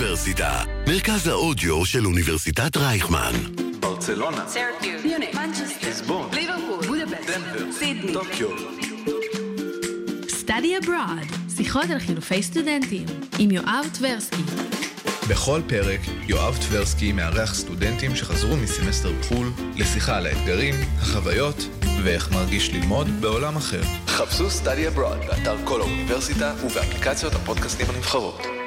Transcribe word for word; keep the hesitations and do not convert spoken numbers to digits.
האוניברסיטה, מרכז האודיו של אוניברסיטת רייכמן. ברצלונה, סרקיוס, מיוניק, מנצ'סטר, ליסבון, ליברפול, בודפשט, דנבר, סידני, טוקיו. Study Abroad, שיחות על חילופי סטודנטים, עם יואב טברסקי. בכל פרק, יואב טברסקי מארח סטודנטים שחזרו מסמסטר בחול לשיחה על האתגרים, החוויות ואיך מרגיש ללמוד בעולם אחר. חפשו Study Abroad באתר כל האוניברסיטה ובאפליקציות הפודקאסטים הנבחרות.